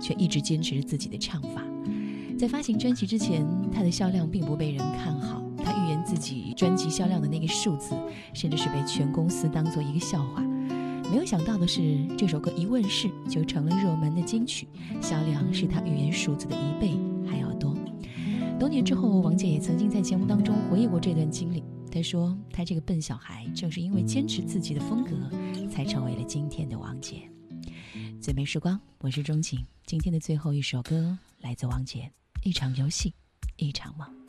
却一直坚持着自己的唱法。在发行专辑之前，他的销量并不被人看好，他预言自己专辑销量的那个数字，甚至是被全公司当作一个笑话。没有想到的是，这首歌一问世就成了热门的金曲，销量是他预言数字的1倍还要多。多年之后，王杰也曾经在节目当中回忆过这段经历。他说，他这个笨小孩正是因为坚持自己的风格，才成为了今天的王杰。最美时光，我是钟情。今天的最后一首歌来自王杰，一场游戏，一场梦。